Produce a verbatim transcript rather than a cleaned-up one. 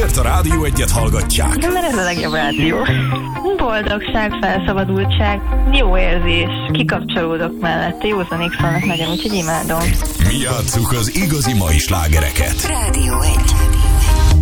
Miért a Rádió Egyet hallgatják? De mert ez a legjobb rádió. Boldogság, felszabadultság, jó érzés, kikapcsolódok mellette, józanék szólnak nagyon, úgyhogy imádom. Mi játsszuk az igazi mai slágereket. Rádió Egy.